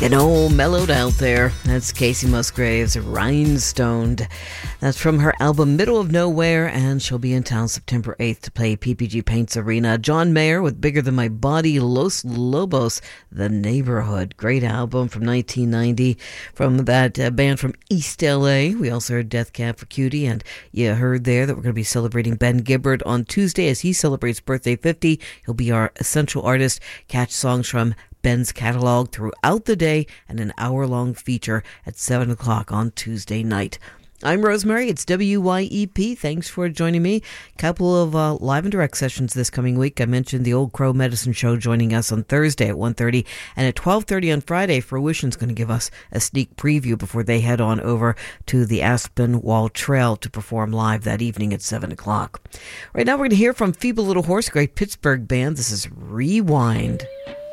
Getting all mellowed out there. That's Casey Musgraves, Rhinestoned. That's from her album Middle of Nowhere, and she'll be in town September 8th to play PPG Paints Arena. John Mayer with Bigger Than My Body, Los Lobos, The Neighborhood. Great album from 1990 from that band from East LA. We also heard Death Cab for Cutie, and you heard there that we're going to be celebrating Ben Gibbard on Tuesday as he celebrates birthday 50. He'll be our essential artist. Catch songs from Ben's catalog throughout the day and an hour-long feature at 7 o'clock on Tuesday night. I'm Rosemary. It's WYEP. Thanks for joining me. Couple of live and direct sessions this coming week. I mentioned the Old Crow Medicine Show joining us on Thursday at 1:30, and at 12:30 on Friday, Fruition's going to give us a sneak preview before they head on over to the Aspenwall Trail to perform live that evening at 7 o'clock. Right now, we're going to hear from Feeble Little Horse, great Pittsburgh band. This is Rewind.